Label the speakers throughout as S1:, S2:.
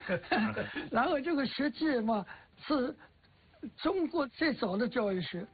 S1: 然后这个学制嘛是中国最早的教育学，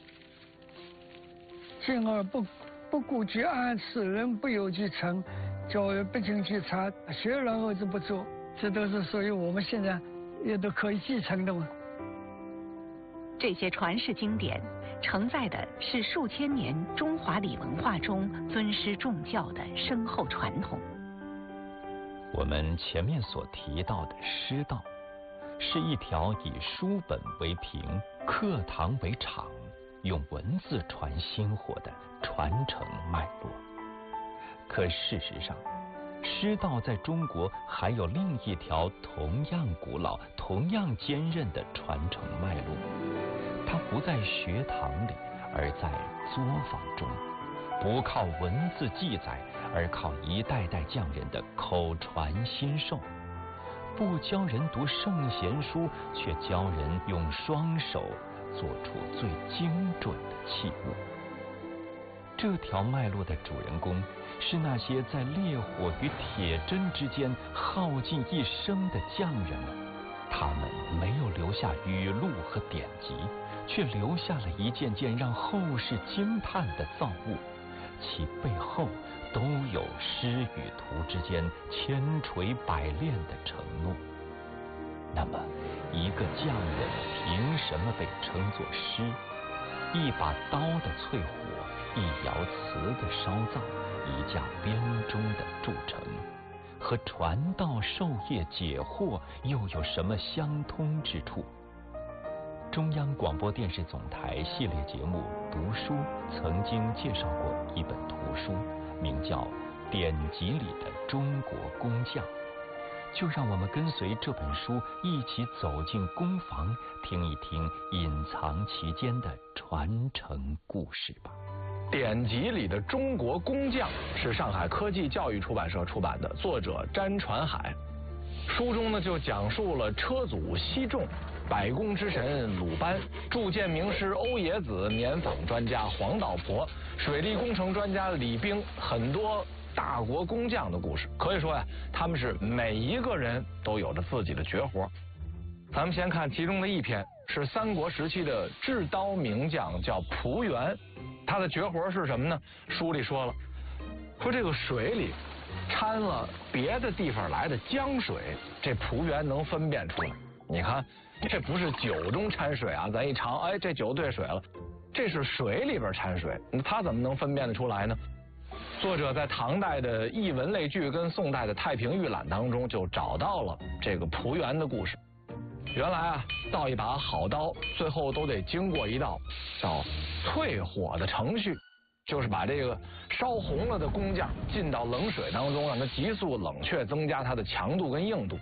S1: 进而不顾及安次，人不有其成，教育不经其察，学然后就不做，这都是属于我们现在也都可以继承的嘛。
S2: 这些传世经典承载的是数千年中华礼文化中尊师重教的深厚传统。
S3: 我们前面所提到的师道，是一条以书本为凭、课堂为场，用文字传薪火的传承脉络。可事实上，师道在中国还有另一条同样古老、同样坚韧的传承脉络。它不在学堂里，而在作坊中；不靠文字记载，而靠一代代匠人的口传心授。不教人读圣贤书，却教人用双手做出最精准的器物。这条脉络的主人公是那些在烈火与铁针之间耗尽一生的匠人们。他们没有留下语录和典籍，却留下了一件件让后世惊叹的造物，其背后都有师与徒之间千锤百炼的承诺。那么，一个匠人凭什么被称作师？一把刀的淬火，一窑瓷的烧造，一架编钟的铸成，和传道授业解惑又有什么相通之处？中央广播电视总台系列节目《读书》曾经介绍过一本图书，名叫《典籍里的中国工匠》。就让我们跟随这本书一起走进工房，听一听隐藏其间的传承故事吧。
S4: 典籍里的中国工匠是上海科技教育出版社出版的，作者詹传海。书中呢就讲述了车祖西仲、百工之神鲁班、铸剑名师欧冶子、棉纺专家黄道婆、水利工程专家李冰，很多大国工匠的故事。可以说呀，他们是每一个人都有着自己的绝活。咱们先看其中的一篇，是三国时期的制刀名匠，叫蒲原。他的绝活是什么呢？书里说了，说这个水里掺了别的地方来的江水，这蒲原能分辨出来。你看，这不是酒中掺水啊，咱一尝，哎，这酒兑水了，这是水里边掺水，他怎么能分辨得出来呢？作者在唐代的译文类聚跟宋代的太平御览当中就找到了这个蒲原的故事。原来啊，造一把好刀，最后都得经过一道叫淬火的程序，就是把这个烧红了的工匠浸到冷水当中，让它急速冷却，增加它的强度跟硬度。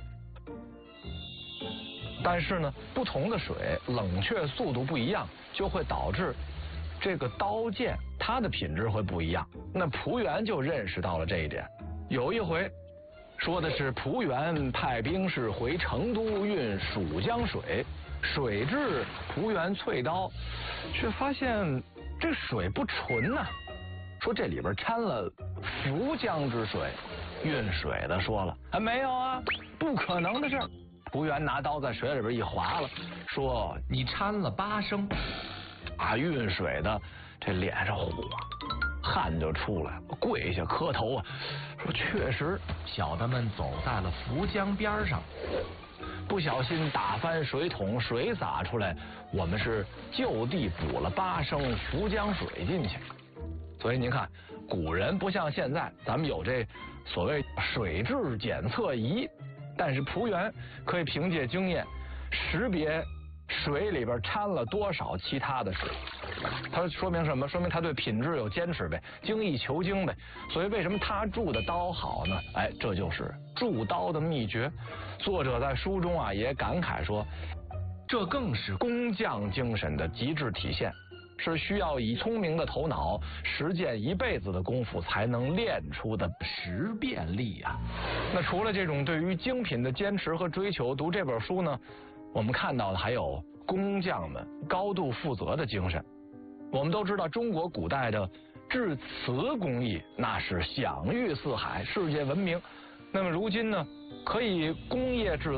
S4: 但是呢，不同的水冷却速度不一样，就会导致这个刀剑它的品质会不一样。那蒲原就认识到了这一点。有一回说的是蒲原派兵士回成都运蜀江水，水至蒲原淬刀，却发现这水不纯呐，说这里边掺了涪江之水。运水的说了，没有啊，不可能的事。蒲原拿刀在水里边一划了，说你掺了8升。啊，运水的这脸上火，汗就出来了，跪下磕头啊，说确实，小的们走在了涪江边上，不小心打翻水桶，水洒出来，我们是就地补了8升涪江水进去。所以您看，古人不像现在，咱们有这所谓水质检测仪，但是蒲原可以凭借经验识别水里边掺了多少其他的水。它说明什么？说明他对品质有坚持呗，精益求精呗。所以为什么他铸的刀好呢？哎，这就是铸刀的秘诀。作者在书中啊也感慨说，这更是工匠精神的极致体现，是需要以聪明的头脑实践一辈子的功夫才能练出的识辨力啊。那除了这种对于精品的坚持和追求，读这本书呢，我们看到的还有工匠们高度负责的精神。我们都知道，中国古代的制瓷工艺那是享誉四海，世界闻名。那么如今呢，可以工业制